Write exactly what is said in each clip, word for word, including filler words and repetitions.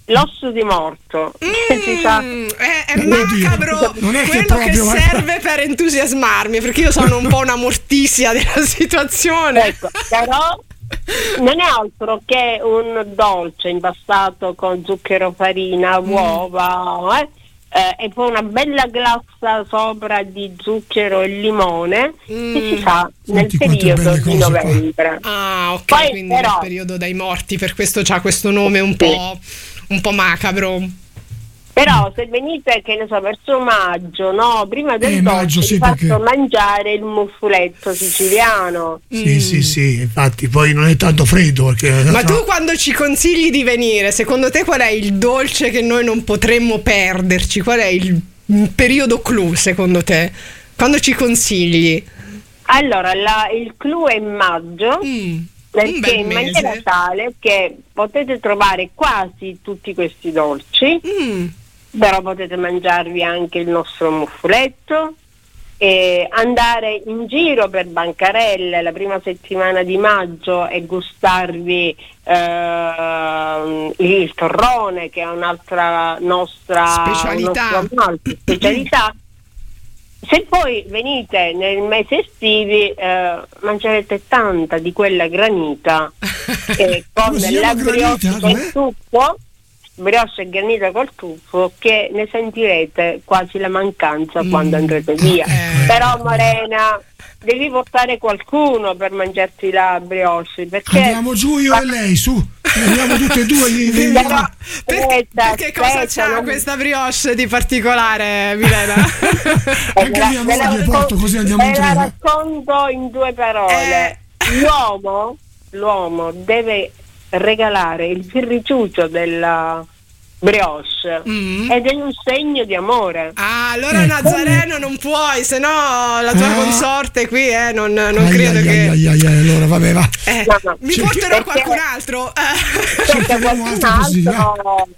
l'osso di morto. Mm, si sa. È, è macabro, non è che quello che, proprio, eh. serve per entusiasmarmi, perché io sono un po' una mortisia della situazione. Ecco, però non è altro che un dolce impastato con zucchero, farina, Mm. uova, eh? Eh, e poi una bella glassa sopra di zucchero e limone, Mm. che si fa nel Senti quante periodo belle di cose qua. novembre. Ah, ok, Poi, quindi però- nel periodo dei morti, per questo c'ha questo nome un po', un po' macabro. Però se venite, che ne so, verso maggio, no? Prima del Eh, dolce maggio, vi sì, faccio perché- mangiare il muffuletto siciliano. Sì, Mm. sì, sì, infatti poi non è tanto freddo perché Ma tu quando ci consigli di venire, secondo te qual è il dolce che noi non potremmo perderci? Qual è il il periodo clou secondo te? Quando ci consigli? Allora, la- il clou è in maggio, Mm, un perché bel in maniera mese. tale che potete trovare quasi tutti questi dolci, Mm, però potete mangiarvi anche il nostro muffuletto e andare in giro per bancarelle la prima settimana di maggio e gustarvi ehm, il torrone, che è un'altra nostra Specialità. nostra un'altra specialità. Se poi venite nel mese estivi eh, mangerete tanta di quella granita eh, con Come si la chiama brioche granita? col Com'è? tuffo, brioche e granita col tuffo, che ne sentirete quasi la mancanza Mm. quando andrete via. Eh. Però Morena, devi portare qualcuno per mangiarti la brioche, perché andiamo giù io e lei, su, andiamo tutte e due. Gli, gli- Però- perché, aspetta, perché cosa aspetta, c'ha non- questa brioche di particolare, Milena? Anche mia Ve la- moglie porto, così andiamo in ve la treno. racconto in due parole. Eh. L'uomo, l'uomo deve regalare il firriciuccio della brioche Mm. ed è un segno di amore. Ah, allora Ecco. Nazareno non puoi, se no la tua Ah. consorte qui eh, non, non Ai, credo ai, che... ai, ai, ai, ai, allora vabbè, va. Eh, No, no. mi Cerchi- porterò perché- qualcun altro. Eh. Perché cercheremo qualcun altre possibilità. altro-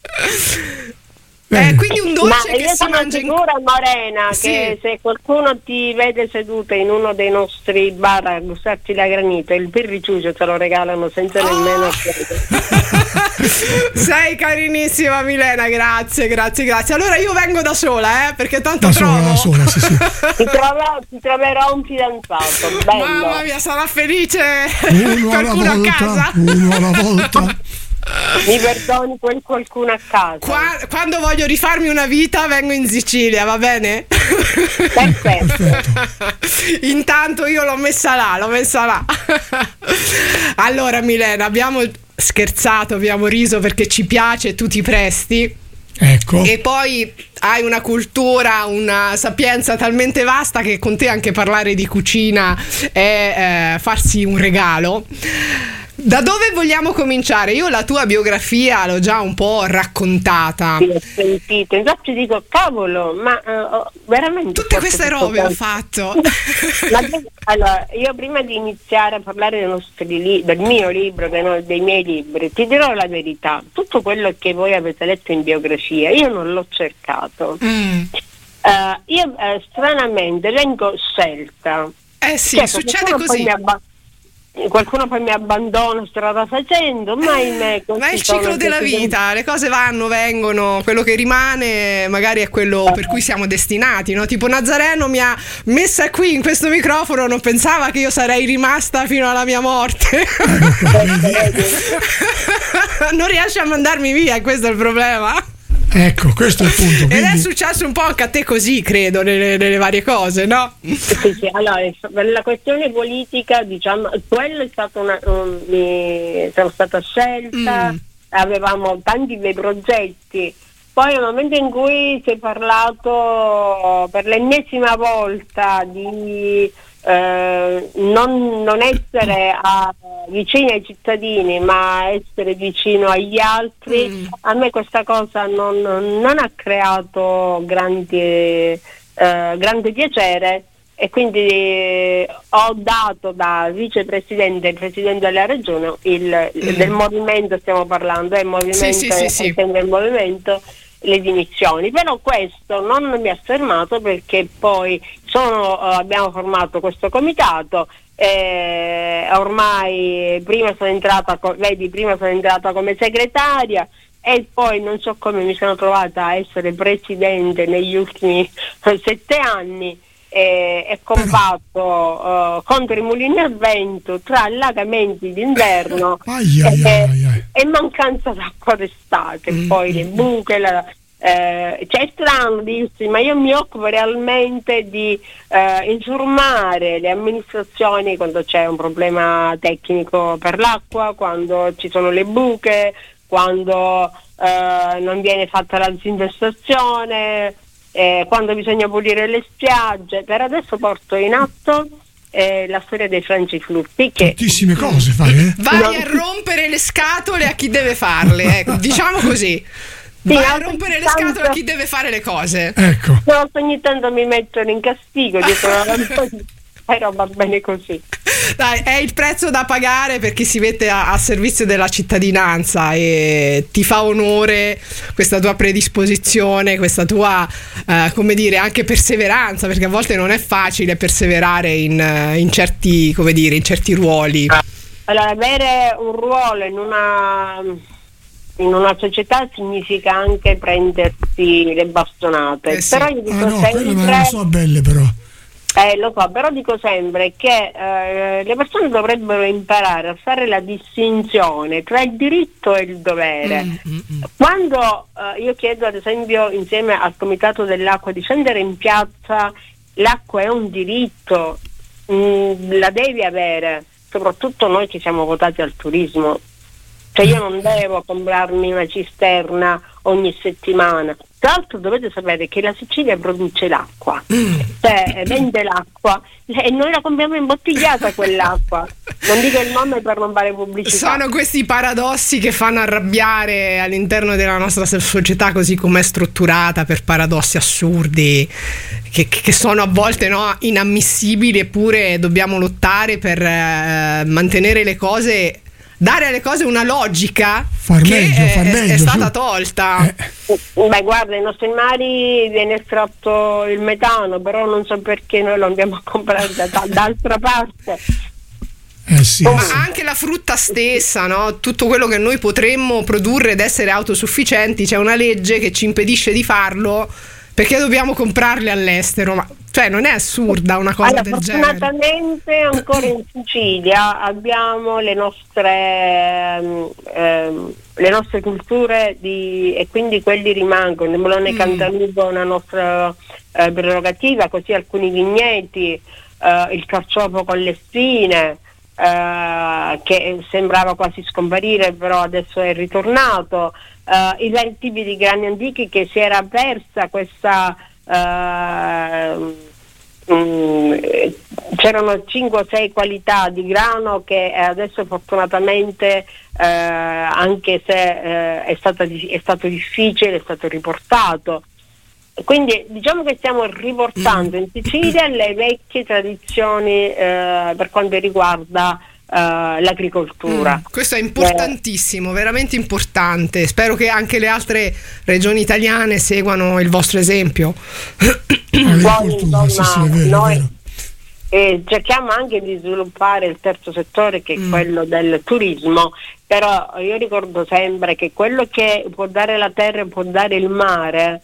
Eh, Bene. quindi un Ma dolce che io si sono mangia in... sicura, Morena, Sì. che se qualcuno ti vede seduta in uno dei nostri bar a gustarti la granita, il birriciuccio te lo regalano senza Oh! nemmeno chiedere. Sei carinissima Milena, grazie, grazie, grazie. Allora io vengo da sola, eh, perché tanto Da sola, trovo. da sola, sì, sì. Ti, troverò, ti troverò un fidanzato, bello. Mamma mia, sarà felice Uno alla qualcuno a casa. volta, uno alla volta. Mi perdoni quel qualcuno a casa. Qua- quando voglio rifarmi una vita vengo in Sicilia, va bene? Perfetto. Intanto io l'ho messa là, l'ho messa là. Allora Milena, abbiamo scherzato, abbiamo riso perché ci piace, tu ti presti. Ecco. E poi hai una cultura, una sapienza talmente vasta che con te anche parlare di cucina è eh, farsi un regalo. Da dove vogliamo cominciare? Io la tua biografia l'ho già un po' raccontata. Sì, ho sentito. Infatti dico, cavolo, ma eh, ho veramente Tutte fatto queste tutto robe ho questo? fatto. Ma te- allora, io prima di iniziare a parlare dei nostri li- del mio libro, dei, no- dei miei libri, ti dirò la verità. Tutto quello che voi avete letto in biografia, io non l'ho cercato. Mm. Eh, io eh, stranamente vengo scelta. Eh sì, Cioè, succede qualcuno così. poi mi abba- qualcuno poi mi abbandona strada facendo, ma ahimè, Ma è il questi sono ciclo della questi- vita, le cose vanno, vengono, quello che rimane magari è quello per cui siamo destinati, no? Tipo Nazareno mi ha messa qui in questo microfono, non pensava che io sarei rimasta fino alla mia morte. Non riesce a mandarmi via, questo è il problema. Ecco, questo è il punto. Ed è Quindi, successo un po' anche a te così, credo, nelle, nelle varie cose, no? Sì, sì, allora, per la questione politica, diciamo, quello è stato una, un- mi- sono stata scelta, Mm. avevamo tanti bei progetti. Poi nel momento in cui si è parlato per l'ennesima volta di eh, non, non essere a, vicini ai cittadini, ma essere vicino agli altri, Mm. a me questa cosa non, non ha creato grandi, eh, grande piacere, e quindi eh, ho dato da vicepresidente e presidente della regione il, Mm. del movimento, stiamo parlando, è il movimento, Sì, sì, sì, sì. è sempre il movimento, le dimissioni. Però questo non mi ha fermato, perché poi sono, eh, abbiamo formato questo comitato. Eh, ormai prima sono entrata co- vedi prima sono entrata come segretaria, e poi non so come mi sono trovata a essere presidente negli ultimi sette anni e, e combatto uh, contro i mulini a vento tra allagamenti d'inverno ai, ai, e, ai, ai. e mancanza d'acqua d'estate, mm. poi le buche, la, eh, cioè è strano dirsi, ma io mi occupo realmente di eh, informare le amministrazioni quando c'è un problema tecnico per l'acqua, quando ci sono le buche, quando eh, non viene fatta la disinfestazione, eh, quando bisogna pulire le spiagge. Per adesso porto in atto eh, la storia dei frangiflutti, che tantissime cose fai, eh? Vai no. a rompere le scatole a chi deve farle, ecco, diciamo così. Sì, Vai a rompere le tanto, scatole a chi deve fare le cose. Ecco. ogni tanto mi mettono in castigo dietro la però va bene così. Dai, è il prezzo da pagare per chi si mette a, a servizio della cittadinanza, e ti fa onore questa tua predisposizione, questa tua eh, come dire, anche perseveranza, perché a volte non è facile perseverare in, in certi, come dire, in certi ruoli. Allora, avere un ruolo in una in una società significa anche prendersi le bastonate, eh sì. però io dico Ah no, sempre, quelle non le so belle però. Eh, lo so, però dico sempre che eh, le persone dovrebbero imparare a fare la distinzione tra il diritto e il dovere. Mm, mm, mm. Quando eh, io chiedo, ad esempio, insieme al Comitato dell'Acqua, di scendere in piazza, l'acqua è un diritto, mh, la devi avere, soprattutto noi che siamo votati al turismo. Cioè io non devo comprarmi una cisterna ogni settimana. Tra l'altro dovete sapere che la Sicilia produce l'acqua, cioè vende l'acqua e noi la compriamo imbottigliata quell'acqua. Non dico il nome per non fare pubblicità. Sono questi paradossi che fanno arrabbiare all'interno della nostra società così com'è strutturata, per paradossi assurdi che, che sono a volte, no, inammissibili, eppure dobbiamo lottare per eh, mantenere le cose, dare alle cose una logica far che meglio, è, far meglio, è stata su. tolta. Eh. Beh, guarda, nei nostri mari viene estratto il metano, però non so perché noi lo andiamo a comprare da, da, d'altra parte. Eh sì, Ma sì. anche la frutta stessa, no? Tutto quello che noi potremmo produrre ed essere autosufficienti, c'è una legge che ci impedisce di farlo perché dobbiamo comprarle all'estero. Ma cioè non è assurda una cosa Allora, del genere? fortunatamente ancora in Sicilia abbiamo le nostre ehm, ehm, le nostre culture di, e quindi quelli rimangono. Il melone Mm. cantalupo è una nostra eh, prerogativa, così alcuni vigneti, eh, il carciofo con le spine, eh, che sembrava quasi scomparire, però adesso è ritornato, eh, i vari tipi di grani antichi, che si era persa questa Uh, um, c'erano cinque o sei qualità di grano che adesso fortunatamente uh, anche se uh, è, stata, è stato difficile, è stato riportato. Quindi diciamo che stiamo riportando in Sicilia le vecchie tradizioni uh, per quanto riguarda Uh, l'agricoltura. Mm, questo è importantissimo, eh. veramente importante. Spero che anche le altre regioni italiane seguano il vostro esempio. Poi, insomma, sì, sì, è vero, noi è vero. Eh, cerchiamo anche di sviluppare il terzo settore, che è Mm. quello del turismo, però io ricordo sempre che quello che può dare la terra e può dare il mare,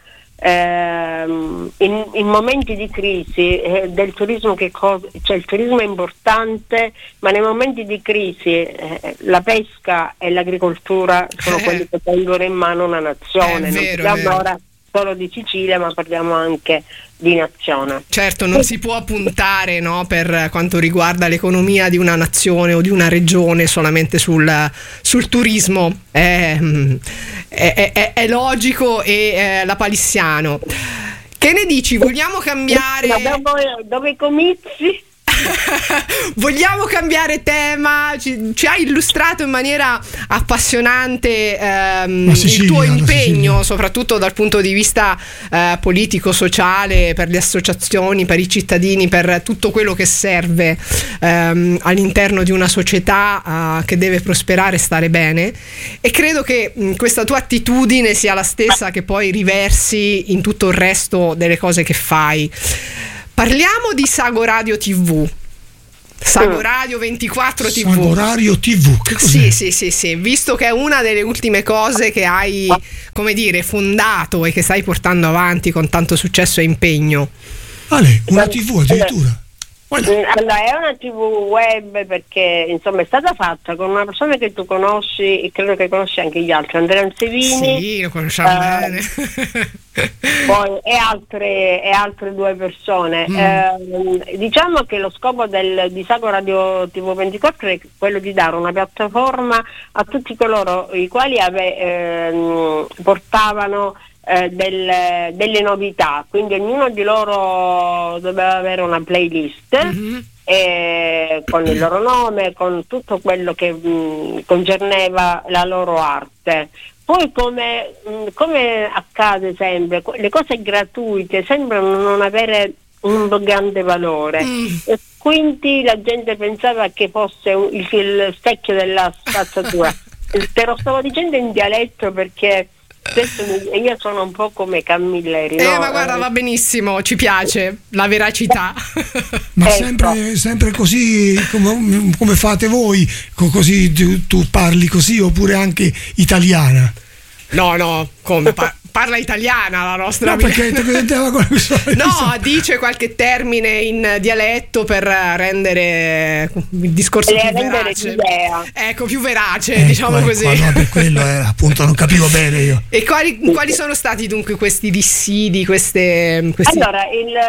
ehm, in, in momenti di crisi eh, del turismo, che cosa, cioè il turismo è importante, ma nei momenti di crisi eh, la pesca e l'agricoltura sono Eh. quelli che tengono in mano una nazione. È Non vero, è parliamo vero. ora solo di Sicilia, ma parliamo anche di nazione. Certo, non si può puntare, no, per quanto riguarda l'economia di una nazione o di una regione solamente sul, sul turismo. È, è, è, è logico e è lapalissiano. Che ne dici? Vogliamo cambiare? Ma dopo, dopo i comizi? Vogliamo cambiare tema? Ci, ci hai illustrato in maniera appassionante ehm, Sicilia, il tuo la impegno, Sicilia. soprattutto dal punto di vista eh, politico, sociale, per le associazioni, per i cittadini, per tutto quello che serve ehm, all'interno di una società eh, che deve prosperare e stare bene. E credo che mh, questa tua attitudine sia la stessa che poi riversi in tutto il resto delle cose che fai. Parliamo di Sago Radio tivù. Sago Radio ventiquattro tivù. Sago Radio tivù, che cos'è? Sì, sì, sì, sì, visto che è una delle ultime cose che hai, come dire, fondato e che stai portando avanti con tanto successo e impegno. Ale, una tivù addirittura. Allora, è una tivù web perché insomma è stata fatta con una persona che tu conosci e credo che conosci anche gli altri, Andrea Ansevini. Sì, lo conosciamo eh, bene. Poi e altre, e altre due persone. Mm. Eh, diciamo che lo scopo del, di Sago Radio tivù ventiquattro è quello di dare una piattaforma a tutti coloro i quali ave, eh, portavano Eh, del, delle novità, quindi ognuno di loro doveva avere una playlist mm-hmm. eh, con il loro nome, con tutto quello che mh, concerneva la loro arte. Poi come, mh, come accade sempre, le cose gratuite sembrano non avere un grande valore mm. e quindi la gente pensava che fosse un, il, il specchio della spazzatura. Te lo stavo dicendo in dialetto perché io sono un po' come Camilleri, eh, no? ma guarda, va benissimo, ci piace la veracità. Ma ecco. sempre, sempre così come, come fate voi, così tu, tu parli così oppure anche italiana? No, no, come pa- parla italiana la nostra no, perché con no, dice qualche termine in dialetto per rendere il discorso Le più verace. L'idea. Ecco, più verace, ecco, diciamo ecco, così. allora per quello era, appunto non capivo bene io. E quali, quali sono stati dunque questi dissidi, queste, questi... Allora,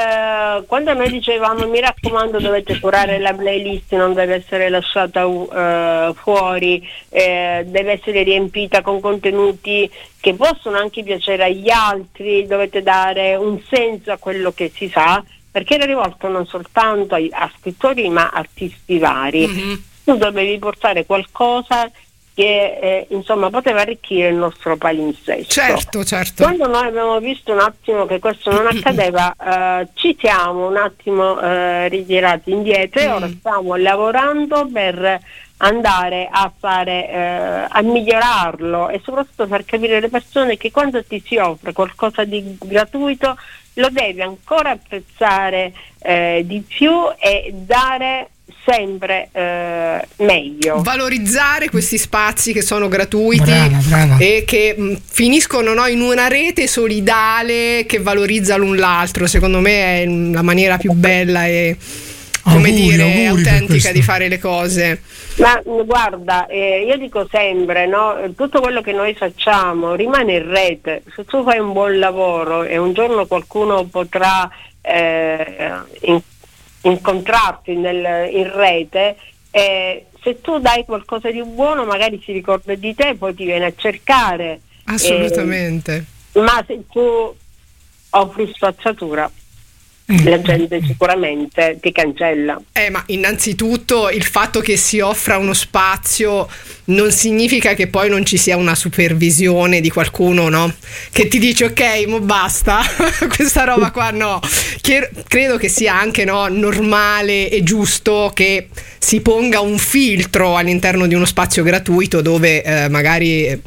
il, quando noi dicevamo mi raccomando dovete curare la playlist, non deve essere lasciata uh, fuori, eh, deve essere riempita con contenuti che possono anche piacere agli altri, dovete dare un senso a quello che si fa, perché era rivolto non soltanto a, a scrittori ma a artisti vari. Mm-hmm. Tu dovevi portare qualcosa che eh, insomma poteva arricchire il nostro palinsesto. Certo, certo. Quando noi abbiamo visto un attimo che questo non accadeva, eh, ci siamo un attimo eh, ritirati indietro e mm. ora stiamo lavorando per andare a fare eh, a migliorarlo e soprattutto far capire alle persone che quando ti si offre qualcosa di gratuito lo devi ancora apprezzare eh, di più e dare sempre eh, meglio, valorizzare questi spazi che sono gratuiti. Brava, brava. E che mh, finiscono no, in una rete solidale che valorizza l'un l'altro. Secondo me è la maniera più bella e come auguri, dire auguri autentica di fare le cose. Ma guarda, eh, io dico sempre, no, tutto quello che noi facciamo rimane in rete. Se tu fai un buon lavoro e un giorno qualcuno potrà eh, in, incontrarti nel, in rete, eh, se tu dai qualcosa di buono magari si ricorda di te, poi ti viene a cercare. Assolutamente. Eh, ma se tu offri spazzatura, la gente sicuramente ti cancella. Eh, ma innanzitutto il fatto che si offra uno spazio non significa che poi non ci sia una supervisione di qualcuno, no? Che ti dice ok, mo basta, questa roba qua no. Che, credo che sia anche no, normale e giusto che si ponga un filtro all'interno di uno spazio gratuito dove eh, magari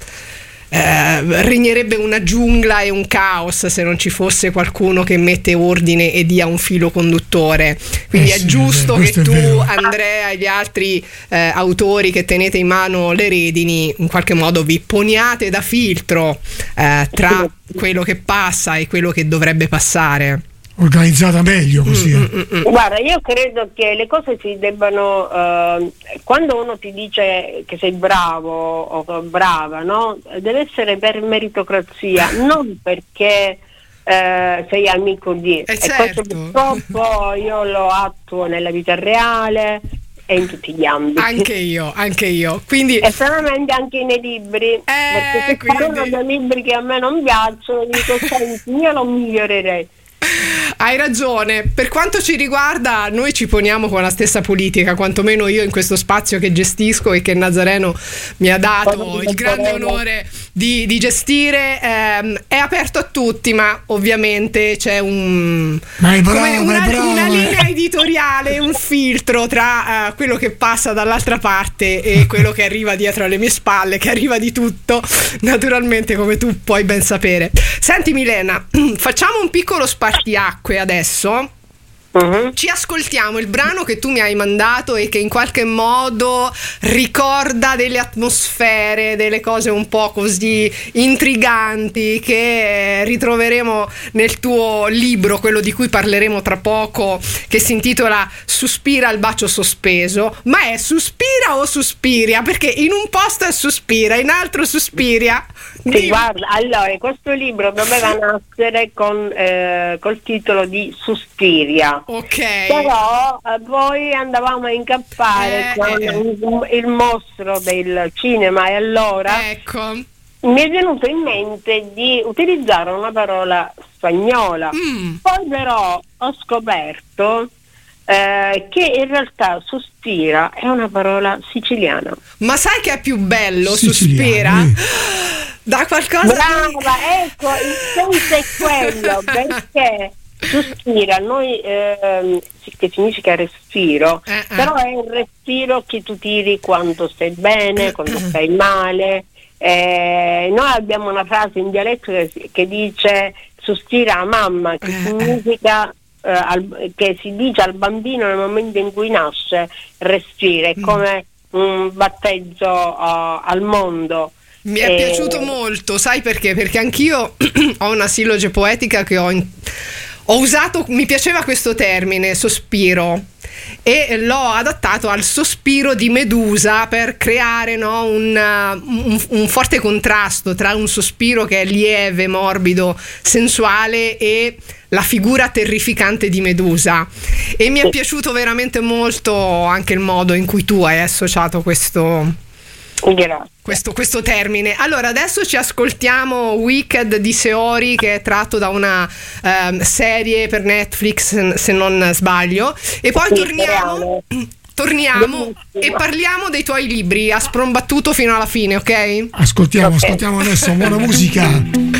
Eh, regnerebbe una giungla e un caos se non ci fosse qualcuno che mette ordine e dia un filo conduttore. Quindi eh è sì, giusto beh, che tu, vero. Andrea e gli altri eh, autori che tenete in mano le redini in qualche modo vi poniate da filtro eh, tra quello che passa e quello che dovrebbe passare. Organizzata meglio così. Mm, mm, mm. Guarda, io credo che le cose si debbano, eh, quando uno ti dice che sei bravo o brava, no? Deve essere per meritocrazia, non perché eh, sei amico di. Eh e certo. questo purtroppo io lo attuo nella vita reale e in tutti gli ambiti. Anche io, anche io. Quindi e stranamente anche nei libri, eh, perché se quindi... parlano dei libri che a me non piacciono, dico senti, io lo migliorerei. Hai ragione, per quanto ci riguarda noi ci poniamo con la stessa politica, quantomeno io in questo spazio che gestisco e che Nazareno mi ha dato il grande onore di, di gestire, ehm, è aperto a tutti, ma ovviamente c'è un ma è bravo, come una, è bravo, una eh. linea editoriale, un filtro tra uh, quello che passa dall'altra parte e quello che arriva dietro alle mie spalle, che arriva di tutto, naturalmente, come tu puoi ben sapere. Senti Milena, facciamo un piccolo spartiacque adesso Uh-huh. Ci ascoltiamo il brano che tu mi hai mandato e che in qualche modo ricorda delle atmosfere, delle cose un po' così intriganti che ritroveremo nel tuo libro, quello di cui parleremo tra poco, che si intitola Suspira il bacio sospeso. Ma è Suspira o Suspiria? Perché in un posto è Suspira, in altro Suspiria. Sì, guarda, allora questo libro doveva nascere con eh, col titolo di Suspiria. Ok. Però eh, poi andavamo a incappare eh, con eh. il, il mostro del cinema, e allora ecco. mi è venuto in mente di utilizzare una parola spagnola. Mm. Poi però ho scoperto eh, che in realtà Suspira è una parola siciliana. Ma sai che è più bello Siciliano, Suspira? eh. Da qualcosa. Brava, ecco, il senso è quello, perché Suspira, noi ehm, che significa respiro, eh, eh. però è il respiro che tu tiri quando stai bene, quando stai male. Eh, noi abbiamo una frase in dialetto che, che dice Suspira a mamma, che eh, significa eh, al, che si dice al bambino nel momento in cui nasce respira, è come un battezzo uh, al mondo. Mi è eh, piaciuto molto, sai perché? Perché anch'io ho una silloge poetica che ho, in, ho usato, mi piaceva questo termine, sospiro, e l'ho adattato al sospiro di Medusa per creare, no, un, un, un forte contrasto tra un sospiro che è lieve, morbido, sensuale e la figura terrificante di Medusa. E mi è piaciuto veramente molto anche il modo in cui tu hai associato questo Questo, questo termine. Allora adesso ci ascoltiamo Wicked di Seori, che è tratto da una um, serie per Netflix, se non sbaglio, e poi torniamo torniamo e parliamo dei tuoi libri a sprombattuto fino alla fine, ok? Ascoltiamo, ascoltiamo adesso buona musica.